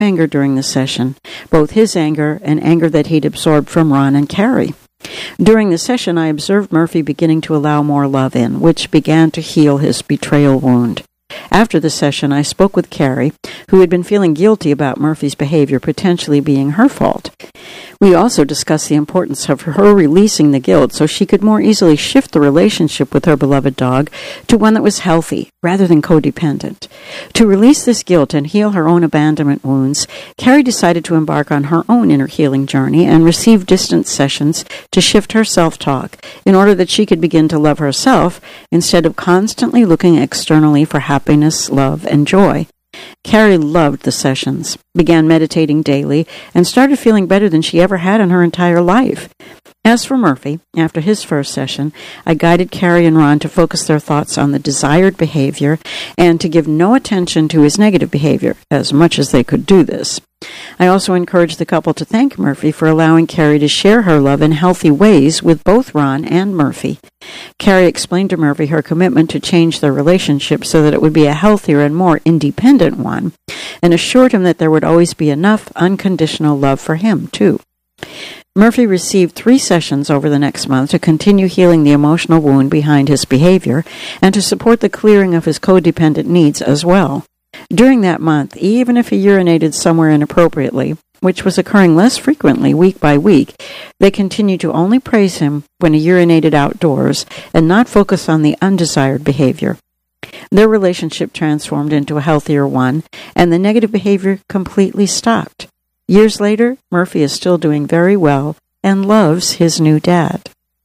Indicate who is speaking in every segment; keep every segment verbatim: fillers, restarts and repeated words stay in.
Speaker 1: anger during the session, both his anger and anger that he'd absorbed from Ron and Carrie. During the session, I observed Murphy beginning to allow more love in, which began to heal his betrayal wound. After the session, I spoke with Carrie, who had been feeling guilty about Murphy's behavior potentially being her fault. We also discussed the importance of her releasing the guilt so she could more easily shift the relationship with her beloved dog to one that was healthy rather than codependent. To release this guilt and heal her own abandonment wounds, Carrie decided to embark on her own inner healing journey and receive distance sessions to shift her self-talk in order that she could begin to love herself instead of constantly looking externally for happiness, love, and joy. Carrie loved the sessions, began meditating daily, and started feeling better than she ever had in her entire life. As for Murphy, after his first session, I guided Carrie and Ron to focus their thoughts on the desired behavior and to give no attention to his negative behavior, as much as they could do this. I also encouraged the couple to thank Murphy for allowing Carrie to share her love in healthy ways with both Ron and Murphy. Carrie explained to Murphy her commitment to change their relationship so that it would be a healthier and more independent one, and assured him that there would always be enough unconditional love for him, too. Murphy received three sessions over the next month to continue healing the emotional wound behind his behavior and to support the clearing of his codependent needs as well. During that month, even if he urinated somewhere inappropriately, which was occurring less frequently week by week, they continued to only praise him when he urinated outdoors and not focus on the undesired behavior. Their relationship transformed into a healthier one, and the negative behavior completely stopped. Years later, Murphy is still doing very well and loves his new dad.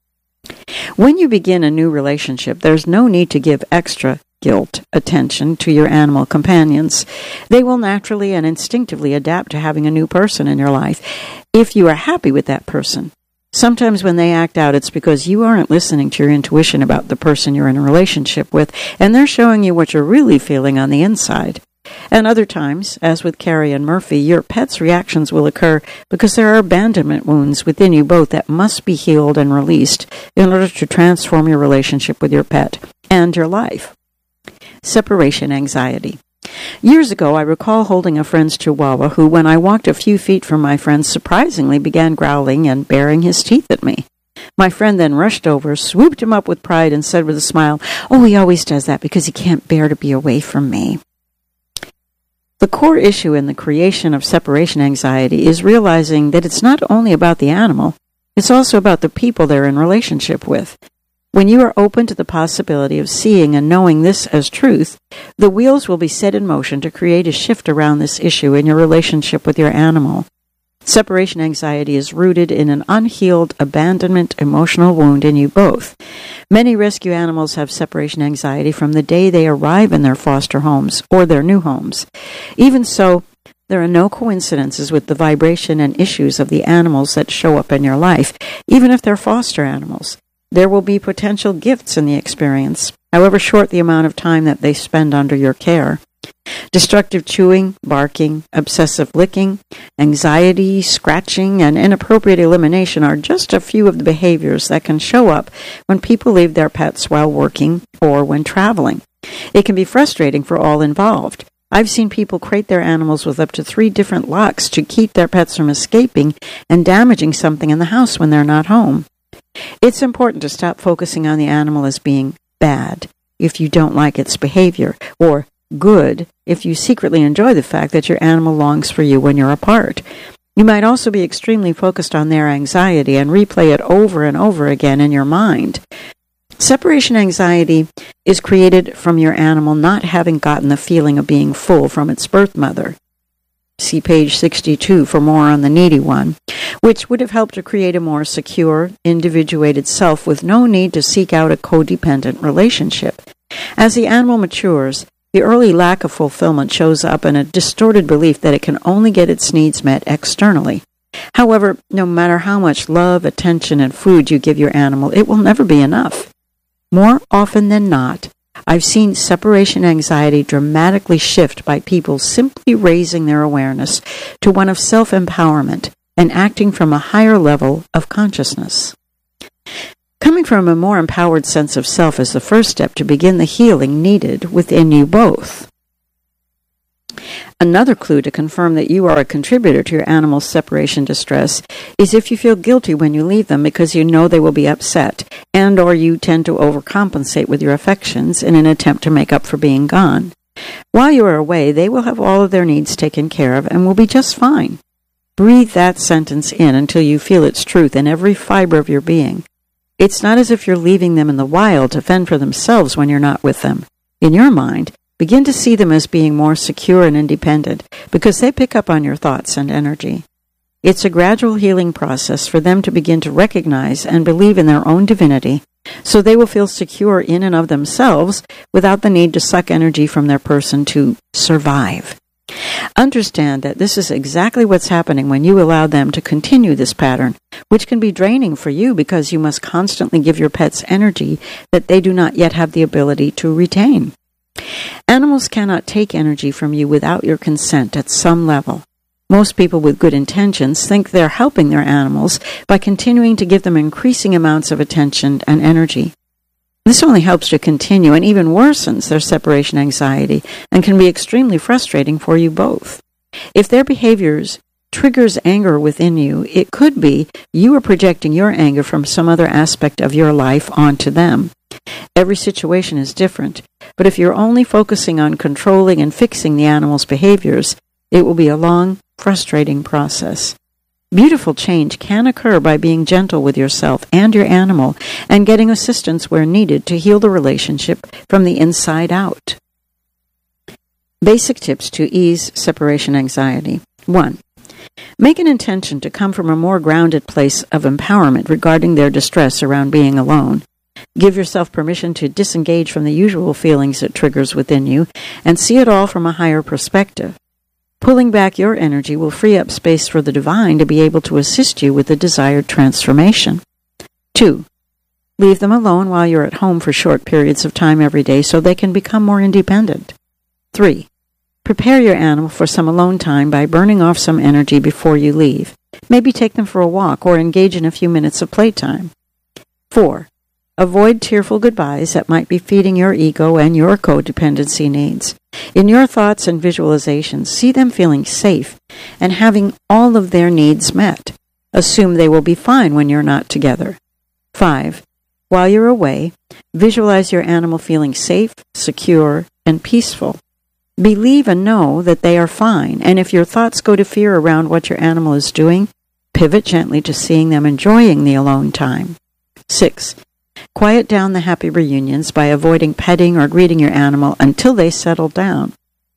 Speaker 1: When you begin a new relationship, there's no need to give extra guilt attention to your animal companions. They will naturally and instinctively adapt to having a new person in your life if you are happy with that person. Sometimes when they act out, it's because you aren't listening to your intuition about the person you're in a relationship with, and they're showing you what you're really feeling on the inside. And other times, as with Carrie and Murphy, your pet's reactions will occur because there are abandonment wounds within you both that must be healed and released in order to transform your relationship with your pet and your life. Separation anxiety. Years ago, I recall holding a friend's chihuahua who, when I walked a few feet from my friend, surprisingly began growling and baring his teeth at me. My friend then rushed over, swooped him up with pride, and said with a smile, "Oh, he always does that because he can't bear to be away from me." The core issue in the creation of separation anxiety is realizing that it's not only about the animal, it's also about the people they're in relationship with. When you are open to the possibility of seeing and knowing this as truth, the wheels will be set in motion to create a shift around this issue in your relationship with your animal. Separation anxiety is rooted in an unhealed abandonment emotional wound in you both. Many rescue animals have separation anxiety from the day they arrive in their foster homes or their new homes. Even so, there are no coincidences with the vibration and issues of the animals that show up in your life, even if they're foster animals. There will be potential gifts in the experience, however short the amount of time that they spend under your care. Destructive chewing, barking, obsessive licking, anxiety, scratching, and inappropriate elimination are just a few of the behaviors that can show up when people leave their pets while working or when traveling. It can be frustrating for all involved. I've seen people crate their animals with up to three different locks to keep their pets from escaping and damaging something in the house when they're not home. It's important to stop focusing on the animal as being bad if you don't like its behavior, or good if you secretly enjoy the fact that your animal longs for you when you're apart. You might also be extremely focused on their anxiety and replay it over and over again in your mind. Separation anxiety is created from your animal not having gotten the feeling of being full from its birth mother. See page sixty-two for more on the needy one, which would have helped to create a more secure, individuated self with no need to seek out a codependent relationship. As the animal matures, the early lack of fulfillment shows up in a distorted belief that it can only get its needs met externally. However, no matter how much love, attention, and food you give your animal, it will never be enough. More often than not, I've seen separation anxiety dramatically shift by people simply raising their awareness to one of self-empowerment and acting from a higher level of consciousness. Coming from a more empowered sense of self is the first step to begin the healing needed within you both. Another clue to confirm that you are a contributor to your animal's separation distress is if you feel guilty when you leave them because you know they will be upset, and or you tend to overcompensate with your affections in an attempt to make up for being gone. While you are away, they will have all of their needs taken care of and will be just fine. Breathe that sentence in until you feel its truth in every fiber of your being. It's not as if you're leaving them in the wild to fend for themselves when you're not with them. In your mind, begin to see them as being more secure and independent because they pick up on your thoughts and energy. It's a gradual healing process for them to begin to recognize and believe in their own divinity, so they will feel secure in and of themselves without the need to suck energy from their person to survive. Understand that this is exactly what's happening when you allow them to continue this pattern, which can be draining for you because you must constantly give your pets energy that they do not yet have the ability to retain. Animals cannot take energy from you without your consent at some level. Most people with good intentions think they're helping their animals by continuing to give them increasing amounts of attention and energy. This only helps to continue and even worsens their separation anxiety and can be extremely frustrating for you both. If their behaviors triggers anger within you, it could be you are projecting your anger from some other aspect of your life onto them. Every situation is different, but if you're only focusing on controlling and fixing the animal's behaviors, it will be a long, frustrating process. Beautiful change can occur by being gentle with yourself and your animal and getting assistance where needed to heal the relationship from the inside out. Basic tips to ease separation anxiety. one. Make an intention to come from a more grounded place of empowerment regarding their distress around being alone. Give yourself permission to disengage from the usual feelings it triggers within you and see it all from a higher perspective. Pulling back your energy will free up space for the divine to be able to assist you with the desired transformation. two. Leave them alone while you're at home for short periods of time every day so they can become more independent. three. Prepare your animal for some alone time by burning off some energy before you leave. Maybe take them for a walk or engage in a few minutes of playtime. four. Avoid tearful goodbyes that might be feeding your ego and your codependency needs. In your thoughts and visualizations, see them feeling safe and having all of their needs met. Assume they will be fine when you're not together. five. While you're away, visualize your animal feeling safe, secure, and peaceful. Believe and know that they are fine, and if your thoughts go to fear around what your animal is doing, pivot gently to seeing them enjoying the alone time. six. Quiet down the happy reunions by avoiding petting or greeting your animal until they settle down.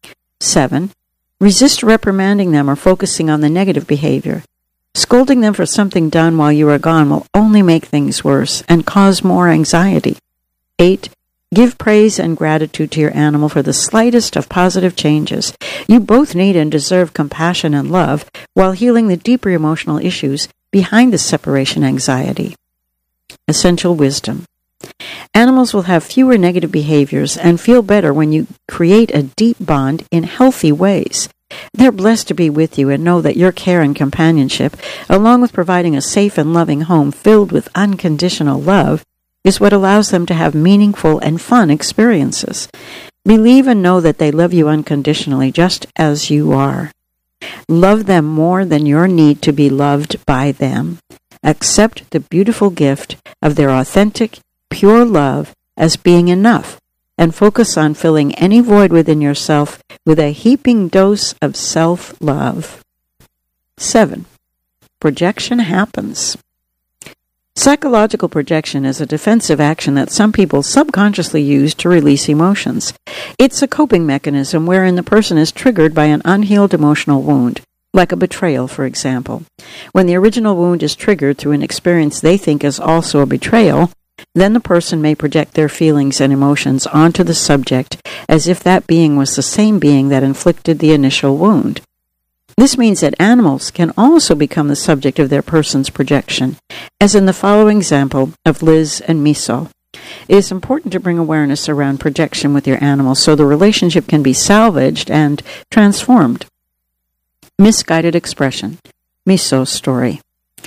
Speaker 1: seven. Resist reprimanding them or focusing on the negative behavior. Scolding them for something done while you are gone will only make things worse and cause more anxiety. eight. Give praise and gratitude to your animal for the slightest of positive changes. You both need and deserve compassion and love while healing the deeper emotional issues behind the separation anxiety. Essential wisdom. Animals will have fewer negative behaviors and feel better when you create a deep bond in healthy ways. They're blessed to be with you and know that your care and companionship, along with providing a safe and loving home filled with unconditional love, is what allows them to have meaningful and fun experiences. Believe and know that they love you unconditionally just as you are. Love them more than your need to be loved by them. Accept the beautiful gift of their authentic, pure love as being enough, and focus on filling any void within yourself with a heaping dose of self-love. seven. Projection happens. Psychological projection is a defensive action that some people subconsciously use to release emotions. It's a coping mechanism wherein the person is triggered by an unhealed emotional wound, like a betrayal, for example. When the original wound is triggered through an experience they think is also a betrayal, then the person may project their feelings and emotions onto the subject as if that being was the same being that inflicted the initial wound. This means that animals can also become the subject of their person's projection, as in the following example of Liz and Miso. It is important to bring awareness around projection with your animal so the relationship can be salvaged and transformed. Misguided expression. Miso's story.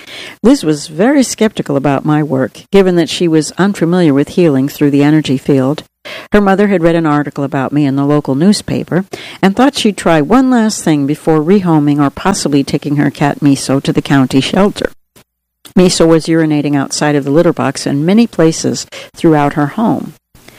Speaker 1: Liz was very skeptical about my work, given that she was unfamiliar with healing through the energy field. Her mother had read an article about me in the local newspaper and thought she'd try one last thing before rehoming or possibly taking her cat Miso to the county shelter. Miso was urinating outside of the litter box in many places throughout her home.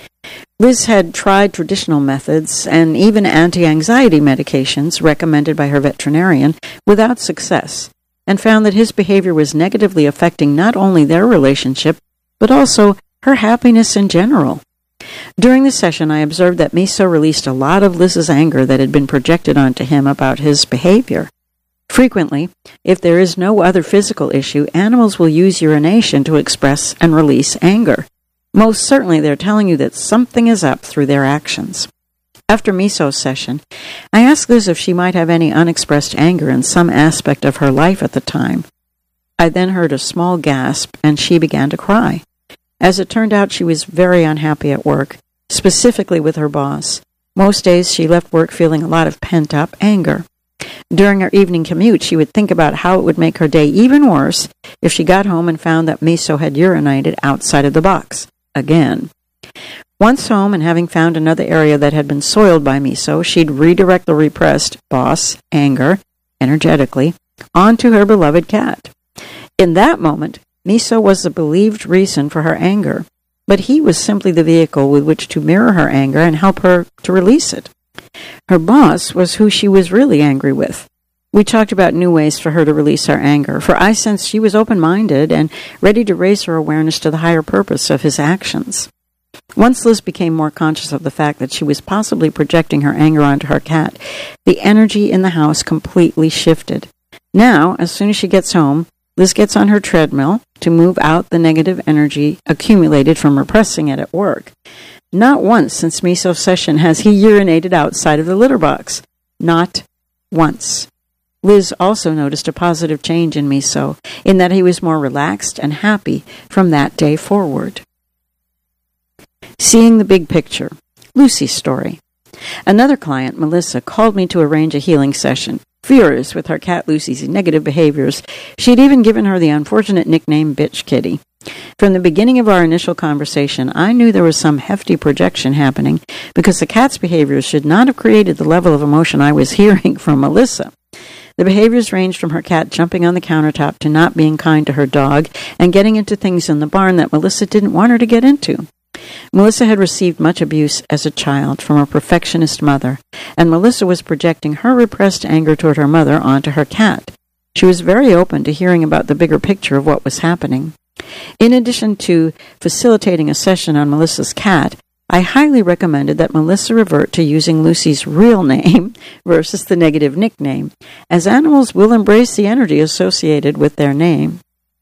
Speaker 1: Liz had tried traditional methods and even anti-anxiety medications recommended by her veterinarian without success, and found that his behavior was negatively affecting not only their relationship, but also her happiness in general. During the session, I observed that Miso released a lot of Liz's anger that had been projected onto him about his behavior. Frequently, if there is no other physical issue, animals will use urination to express and release anger. Most certainly, they're telling you that something is up through their actions. After Miso's session, I asked Liz if she might have any unexpressed anger in some aspect of her life at the time. I then heard a small gasp, and she began to cry. As it turned out, she was very unhappy at work, specifically with her boss. Most days, she left work feeling a lot of pent-up anger. During her evening commute, she would think about how it would make her day even worse if she got home and found that Miso had urinated outside of the box again. Once home and having found another area that had been soiled by Miso, she'd redirect the repressed boss anger, energetically, onto her beloved cat. In that moment, Miso was the believed reason for her anger, but he was simply the vehicle with which to mirror her anger and help her to release it. Her boss was who she was really angry with. We talked about new ways for her to release her anger, for I sensed she was open-minded and ready to raise her awareness to the higher purpose of his actions. Once Liz became more conscious of the fact that she was possibly projecting her anger onto her cat, the energy in the house completely shifted. Now, as soon as she gets home, Liz gets on her treadmill to move out the negative energy accumulated from repressing it at work. Not once since Miso's session has he urinated outside of the litter box. Not once. Liz also noticed a positive change in Miso, in that he was more relaxed and happy from that day forward. Seeing the big picture. Lucy's story. Another client, Melissa, called me to arrange a healing session. Furious with her cat Lucy's negative behaviors, she'd even given her the unfortunate nickname Bitch Kitty. From the beginning of our initial conversation, I knew there was some hefty projection happening because the cat's behaviors should not have created the level of emotion I was hearing from Melissa. The behaviors ranged from her cat jumping on the countertop to not being kind to her dog and getting into things in the barn that Melissa didn't want her to get into. Melissa had received much abuse as a child from a perfectionist mother, and Melissa was projecting her repressed anger toward her mother onto her cat. She was very open to hearing about the bigger picture of what was happening. In addition to facilitating a session on Melissa's cat, I highly recommended that Melissa revert to using Lucy's real name versus the negative nickname, as animals will embrace the energy associated with their name.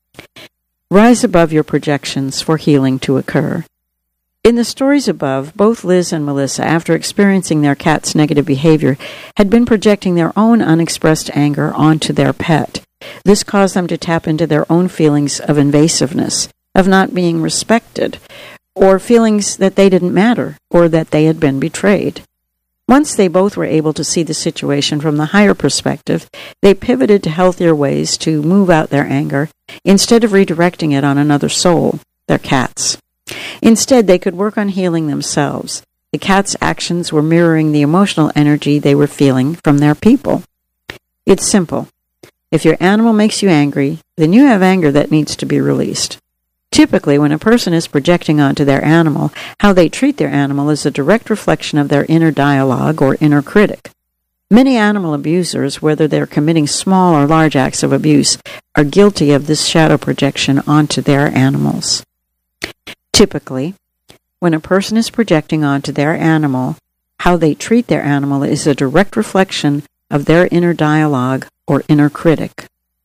Speaker 1: Rise above your projections for healing to occur. In the stories above, both Liz and Melissa, after experiencing their cat's negative behavior, had been projecting their own unexpressed anger onto their pet. This caused them to tap into their own feelings of invasiveness, of not being respected, or feelings that they didn't matter, or that they had been betrayed. Once they both were able to see the situation from the higher perspective, they pivoted to healthier ways to move out their anger, instead of redirecting it on another soul, their cats. Instead, they could work on healing themselves. The cat's actions were mirroring the emotional energy they were feeling from their people. It's simple. If your animal makes you angry, then you have anger that needs to be released. Typically, when a person is projecting onto their animal, how they treat their animal is a direct reflection of their inner dialogue or inner critic. Many animal abusers, whether they're committing small or large acts of abuse, are guilty of this shadow projection onto their animals. Typically, when a person is projecting onto their animal, how they treat their animal is a direct reflection of their inner dialogue or inner critic.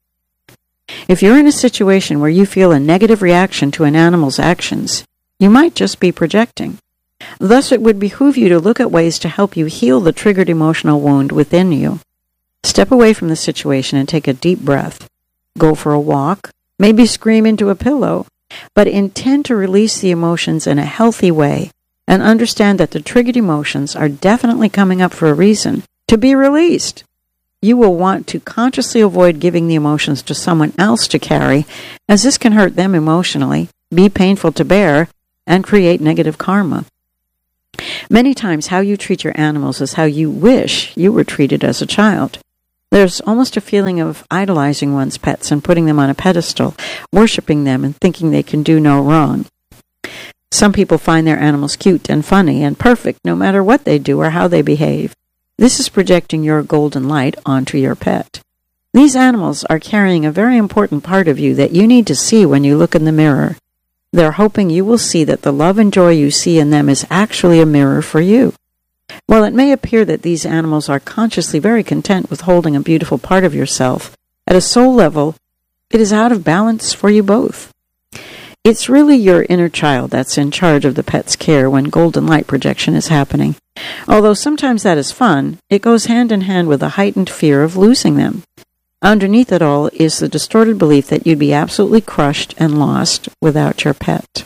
Speaker 1: If you're in a situation where you feel a negative reaction to an animal's actions, you might just be projecting. Thus, it would behoove you to look at ways to help you heal the triggered emotional wound within you. Step away from the situation and take a deep breath. Go for a walk, maybe scream into a pillow, but intend to release the emotions in a healthy way and understand that the triggered emotions are definitely coming up for a reason, to be released. You will want to consciously avoid giving the emotions to someone else to carry, as this can hurt them emotionally, be painful to bear, and create negative karma. Many times how you treat your animals is how you wish you were treated as a child. There's almost a feeling of idolizing one's pets and putting them on a pedestal, worshiping them and thinking they can do no wrong. Some people find their animals cute and funny and perfect no matter what they do or how they behave. This is projecting your golden light onto your pet. These animals are carrying a very important part of you that you need to see when you look in the mirror. They're hoping you will see that the love and joy you see in them is actually a mirror for you. While it may appear that these animals are consciously very content with holding a beautiful part of yourself, at a soul level, it is out of balance for you both. It's really your inner child that's in charge of the pet's care when golden light projection is happening. Although sometimes that is fun, it goes hand in hand with a heightened fear of losing them. Underneath it all is the distorted belief that you'd be absolutely crushed and lost without your pet.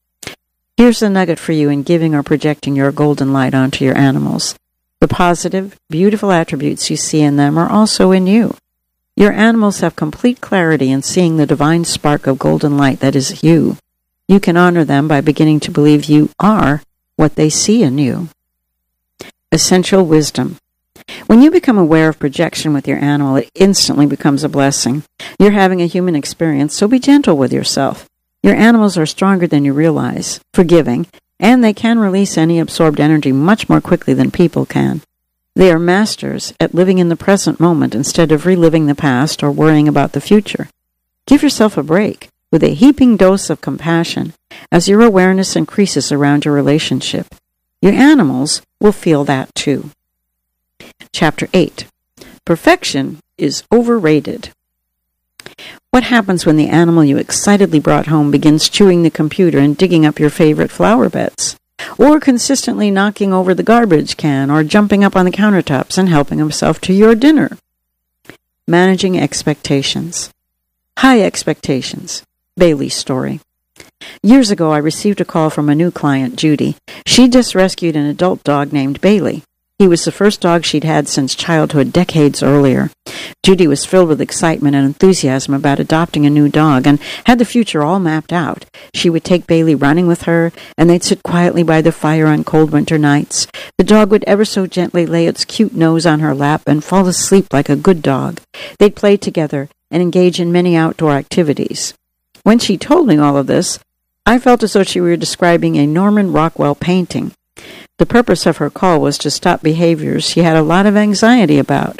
Speaker 1: Here's the nugget for you in giving or projecting your golden light onto your animals. The positive, beautiful attributes you see in them are also in you. Your animals have complete clarity in seeing the divine spark of golden light that is you. You can honor them by beginning to believe you are what they see in you. Essential wisdom. When you become aware of projection with your animal, it instantly becomes a blessing. You're having a human experience, so be gentle with yourself. Your animals are stronger than you realize, forgiving, and they can release any absorbed energy much more quickly than people can. They are masters at living in the present moment instead of reliving the past or worrying about the future. Give yourself a break with a heaping dose of compassion as your awareness increases around your relationship. Your animals will feel that too. Chapter eight. Perfection is overrated. What happens when the animal you excitedly brought home begins chewing the computer and digging up your favorite flower beds? Or consistently knocking over the garbage can, or jumping up on the countertops and helping himself to your dinner? Managing expectations. High expectations. Bailey's story. Years ago, I received a call from a new client, Judy. She just rescued an adult dog named Bailey. He was the first dog she'd had since childhood, decades earlier. Judy was filled with excitement and enthusiasm about adopting a new dog and had the future all mapped out. She would take Bailey running with her, and they'd sit quietly by the fire on cold winter nights. The dog would ever so gently lay its cute nose on her lap and fall asleep like a good dog. They'd play together and engage in many outdoor activities. When she told me all of this, I felt as though she were describing a Norman Rockwell painting. The purpose of her call was to stop behaviors she had a lot of anxiety about.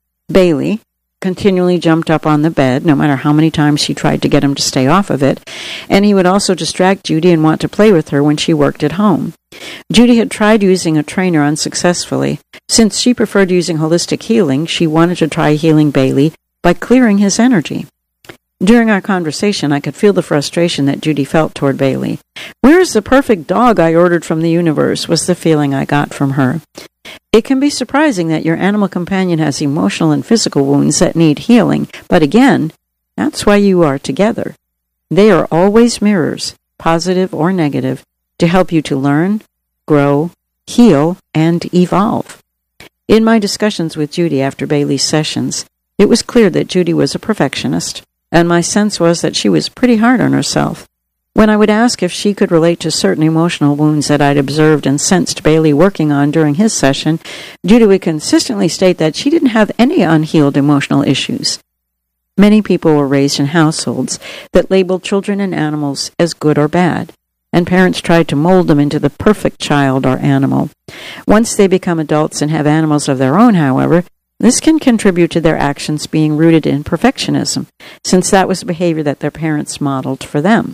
Speaker 1: Bailey continually jumped up on the bed, no matter how many times she tried to get him to stay off of it, and he would also distract Judy and want to play with her when she worked at home. Judy had tried using a trainer unsuccessfully. Since she preferred using holistic healing, she wanted to try healing Bailey by clearing his energy. During our conversation, I could feel the frustration that Judy felt toward Bailey. "Where is the perfect dog I ordered from the universe?" was the feeling I got from her. It can be surprising that your animal companion has emotional and physical wounds that need healing, but again, that's why you are together. They are always mirrors, positive or negative, to help you to learn, grow, heal, and evolve. In my discussions with Judy after Bailey's sessions, it was clear that Judy was a perfectionist, and my sense was that she was pretty hard on herself. When I would ask if she could relate to certain emotional wounds that I'd observed and sensed Bailey working on during his session, Judy would consistently state that she didn't have any unhealed emotional issues. Many people were raised in households that labeled children and animals as good or bad, and parents tried to mold them into the perfect child or animal. Once they become adults and have animals of their own, however, this can contribute to their actions being rooted in perfectionism, since that was the behavior that their parents modeled for them.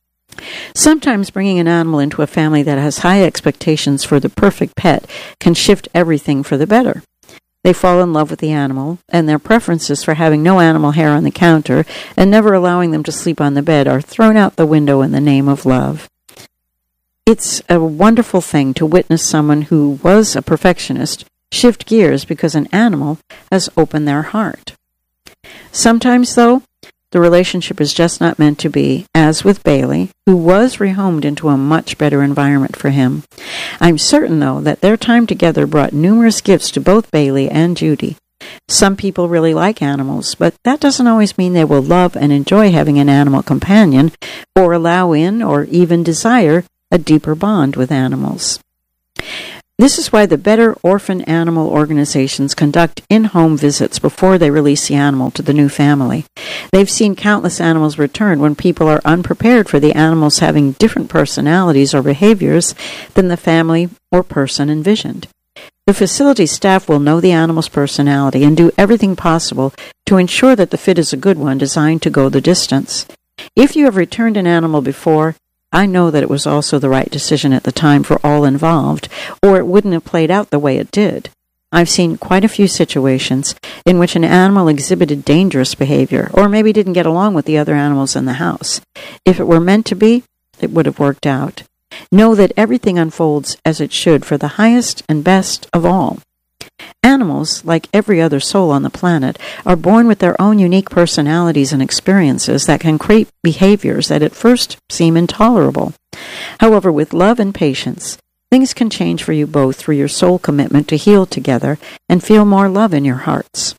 Speaker 1: Sometimes bringing an animal into a family that has high expectations for the perfect pet can shift everything for the better. They fall in love with the animal, and their preferences for having no animal hair on the counter and never allowing them to sleep on the bed are thrown out the window in the name of love. It's a wonderful thing to witness someone who was a perfectionist shift gears because an animal has opened their heart. Sometimes, though, the relationship is just not meant to be, as with Bailey, who was rehomed into a much better environment for him. I'm certain, though, that their time together brought numerous gifts to both Bailey and Judy. Some people really like animals, but that doesn't always mean they will love and enjoy having an animal companion, or allow in or even desire a deeper bond with animals. This is why the better orphan animal organizations conduct in-home visits before they release the animal to the new family. They've seen countless animals return when people are unprepared for the animals having different personalities or behaviors than the family or person envisioned. The facility staff will know the animal's personality and do everything possible to ensure that the fit is a good one designed to go the distance. If you have returned an animal before, I know that it was also the right decision at the time for all involved, or it wouldn't have played out the way it did. I've seen quite a few situations in which an animal exhibited dangerous behavior, or maybe didn't get along with the other animals in the house. If it were meant to be, it would have worked out. Know that everything unfolds as it should for the highest and best of all. Animals, like every other soul on the planet, are born with their own unique personalities and experiences that can create behaviors that at first seem intolerable. However, with love and patience, things can change for you both through your soul commitment to heal together and feel more love in your hearts.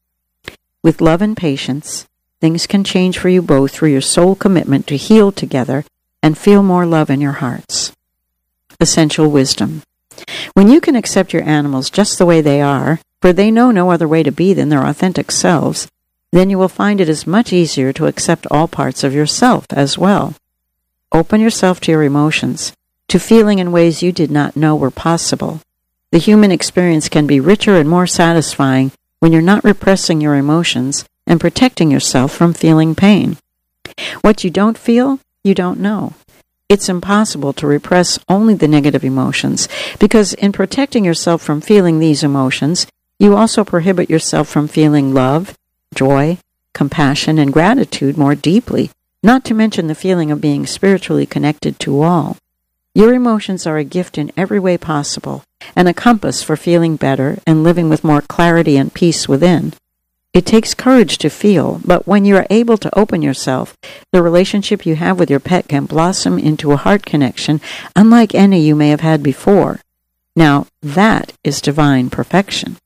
Speaker 1: With love and patience, things can change for you both through your soul commitment to heal together and feel more love in your hearts. Essential wisdom. When you can accept your animals just the way they are, for they know no other way to be than their authentic selves, then you will find it is much easier to accept all parts of yourself as well. Open yourself to your emotions, to feeling in ways you did not know were possible. The human experience can be richer and more satisfying when you're not repressing your emotions and protecting yourself from feeling pain. What you don't feel, you don't know. It's impossible to repress only the negative emotions, because in protecting yourself from feeling these emotions, you also prohibit yourself from feeling love, joy, compassion, and gratitude more deeply, not to mention the feeling of being spiritually connected to all. Your emotions are a gift in every way possible, and a compass for feeling better and living with more clarity and peace within. It takes courage to feel, but when you are able to open yourself, the relationship you have with your pet can blossom into a heart connection unlike any you may have had before. Now, that is divine perfection.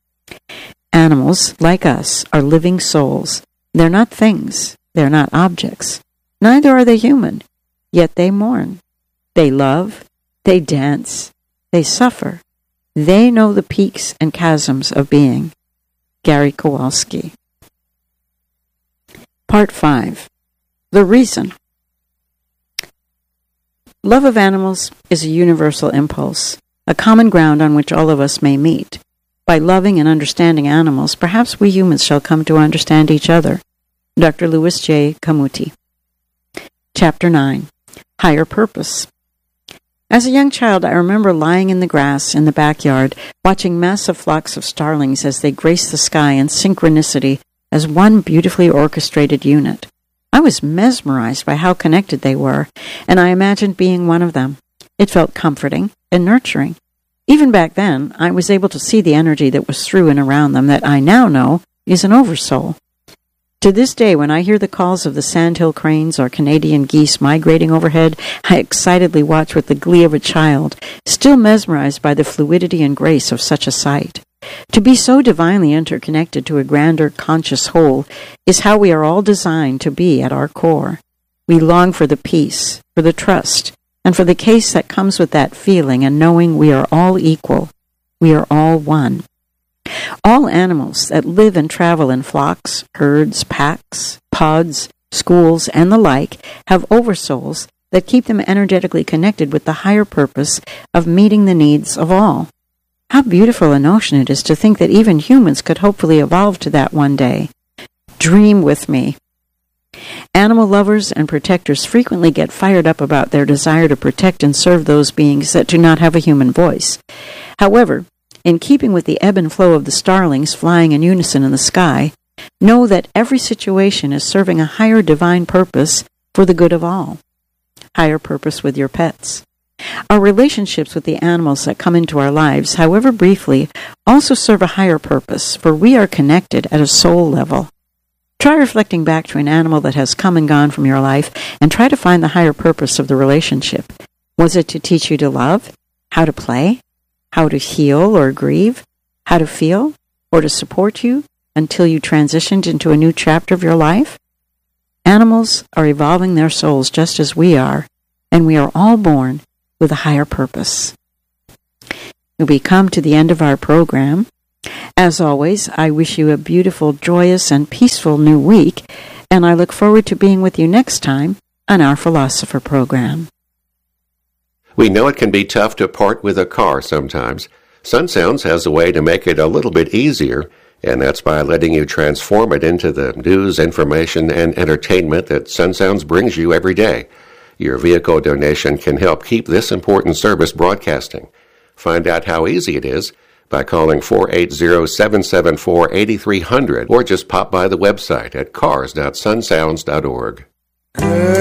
Speaker 1: Animals, like us, are living souls. They're not things. They're not objects. Neither are they human. Yet they mourn. They love. They dance. They suffer. They know the peaks and chasms of being. Gary Kowalski. Part five. The reason. Love of animals is a universal impulse, a common ground on which all of us may meet. By loving and understanding animals, perhaps we humans shall come to understand each other. Doctor Louis J. Camuti. Chapter nine. Higher Purpose. As a young child, I remember lying in the grass in the backyard, watching massive flocks of starlings as they graced the sky in synchronicity as one beautifully orchestrated unit. I was mesmerized by how connected they were, and I imagined being one of them. It felt comforting and nurturing. Even back then, I was able to see the energy that was through and around them that I now know is an oversoul. To this day, when I hear the calls of the sandhill cranes or Canadian geese migrating overhead, I excitedly watch with the glee of a child, still mesmerized by the fluidity and grace of such a sight. To be so divinely interconnected to a grander conscious whole is how we are all designed to be at our core. We long for the peace, for the trust, and for the case that comes with that feeling and knowing we are all equal. We are all one. All animals that live and travel in flocks, herds, packs, pods, schools, and the like have oversouls that keep them energetically connected with the higher purpose of meeting the needs of all. How beautiful a notion it is to think that even humans could hopefully evolve to that one day. Dream with me. Animal lovers and protectors frequently get fired up about their desire to protect and serve those beings that do not have a human voice. However, in keeping with the ebb and flow of the starlings flying in unison in the sky, know that every situation is serving a higher divine purpose for the good of all. Higher purpose with your pets. Our relationships with the animals that come into our lives, however briefly, also serve a higher purpose, for we are connected at a soul level. Try reflecting back to an animal that has come and gone from your life and try to find the higher purpose of the relationship. Was it to teach you to love? How to play? How to heal or grieve? How to feel? Or to support you until you transitioned into a new chapter of your life? Animals are evolving their souls just as we are, and we are all born with a higher purpose. We come to the end of our program. As always, I wish you a beautiful, joyous, and peaceful new week, and I look forward to being with you next time on our Philosopher program.
Speaker 2: We know it can be tough to part with a car sometimes. Sun Sounds has a way to make it a little bit easier, and that's by letting you transform it into the news, information, and entertainment that Sun Sounds brings you every day. Your vehicle donation can help keep this important service broadcasting. Find out how easy it is by calling four eight zero, seven seven four, eight three zero zero or just pop by the website at cars dot sun sounds dot org.